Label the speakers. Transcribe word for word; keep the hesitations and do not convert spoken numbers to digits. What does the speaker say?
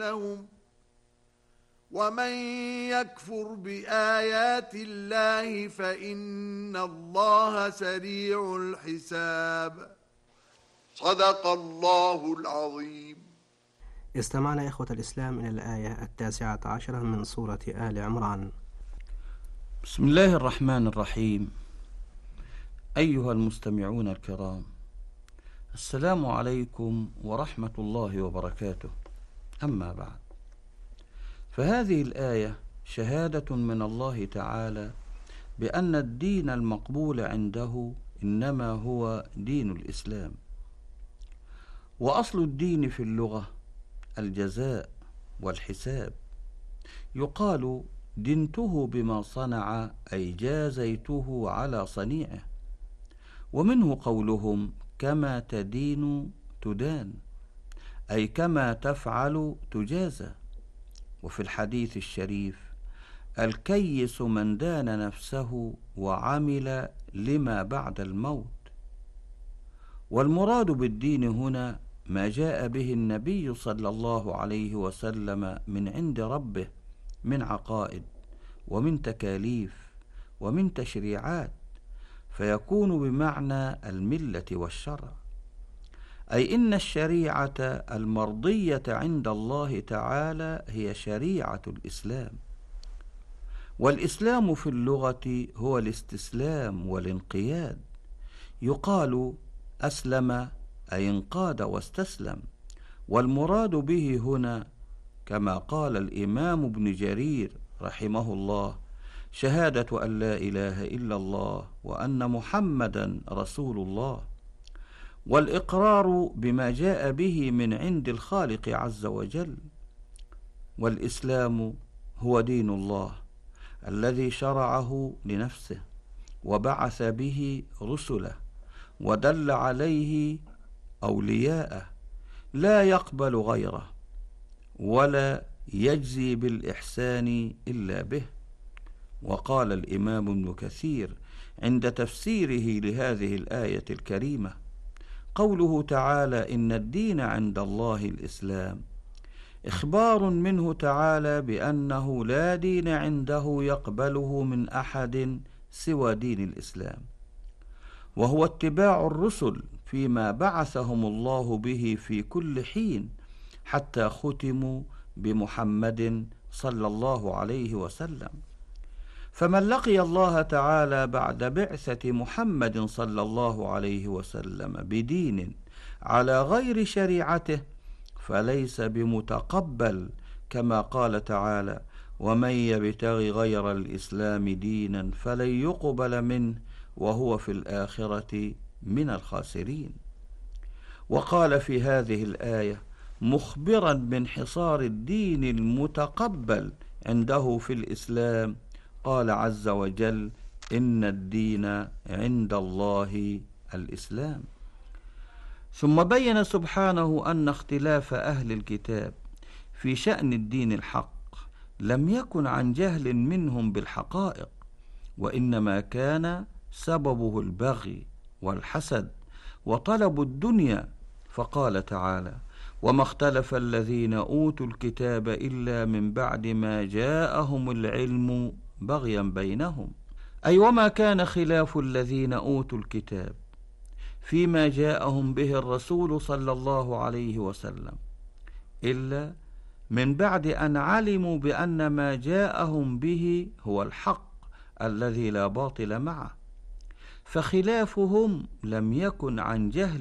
Speaker 1: لهم ومن يكفر بآيات الله فإن الله سريع الحساب. صدق الله العظيم.
Speaker 2: استمعنا إخوة الإسلام إلى الآية التاسعة عشرة من سورة آل عمران.
Speaker 3: بسم الله الرحمن الرحيم. أيها المستمعون الكرام، السلام عليكم ورحمة الله وبركاته. أما بعد، فهذه الآية شهادة من الله تعالى بأن الدين المقبول عنده إنما هو دين الإسلام. وأصل الدين في اللغة الجزاء والحساب. يقال دنته بما صنع، أي جازيته على صنيعه. ومنه قولهم كما تدين تدان، أي كما تفعل تجازى. وفي الحديث الشريف الكيس من دان نفسه وعمل لما بعد الموت. والمراد بالدين هنا ما جاء به النبي صلى الله عليه وسلم من عند ربه من عقائد ومن تكاليف ومن تشريعات، فيكون بمعنى الملة والشرع، أي إن الشريعة المرضية عند الله تعالى هي شريعة الإسلام. والإسلام في اللغة هو الاستسلام والانقياد. يقال أسلم أي انقاد واستسلم. والمراد به هنا كما قال الإمام ابن جرير رحمه الله شهادة أن لا إله إلا الله وأن محمدا رسول الله، والإقرار بما جاء به من عند الخالق عز وجل. والإسلام هو دين الله الذي شرعه لنفسه وبعث به رسله ودل عليه أولياءه، لا يقبل غيره ولا يجزي بالإحسان إلا به. وقال الإمام ابن كثير عند تفسيره لهذه الآية الكريمة قوله تعالى إن الدين عند الله الإسلام، إخبار منه تعالى بأنه لا دين عنده يقبله من أحد سوى دين الإسلام، وهو اتباع الرسل فيما بعثهم الله به في كل حين حتى ختموا بمحمد صلى الله عليه وسلم. فمن لقي الله تعالى بعد بعثة محمد صلى الله عليه وسلم بدين على غير شريعته فليس بمتقبل، كما قال تعالى ومن يبتغي غير الإسلام دينا فلن يقبل منه وهو في الآخرة من الخاسرين. وقال في هذه الآية مخبرا بانحصار الدين المتقبل عنده في الإسلام، قال عز وجل إن الدين عند الله الإسلام. ثم بين سبحانه أن اختلاف أهل الكتاب في شأن الدين الحق لم يكن عن جهل منهم بالحقائق، وإنما كان سببه البغي والحسد وطلب الدنيا. فقال تعالى وما اختلف الذين أوتوا الكتاب إلا من بعد ما جاءهم العلم بغيا بينهم، أي وما كان خلاف الذين أوتوا الكتاب فيما جاءهم به الرسول صلى الله عليه وسلم إلا من بعد أن علموا بأن ما جاءهم به هو الحق الذي لا باطل معه. فخلافهم لم يكن عن جهل